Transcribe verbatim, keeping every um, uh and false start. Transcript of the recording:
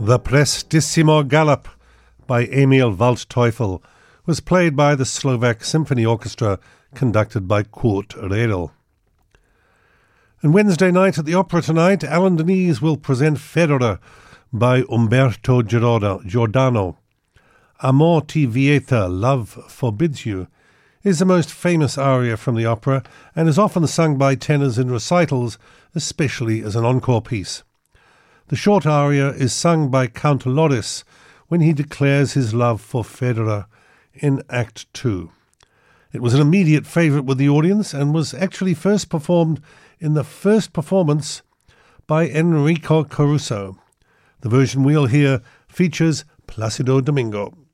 The Prestissimo Galop by Emil Waldteufel was played by the Slovak Symphony Orchestra, conducted by Kurt Redl. And Wednesday night at the Opera tonight, Alan Diniz will present Federer by Umberto Giordano. Amor ti vieta, Love Forbids You, is the most famous aria from the opera and is often sung by tenors in recitals, especially as an encore piece. The short aria is sung by Count Loris when he declares his love for Federer in Act two. It was an immediate favourite with the audience and was actually first performed in the first performance by Enrico Caruso. The version we'll hear features Placido Domingo.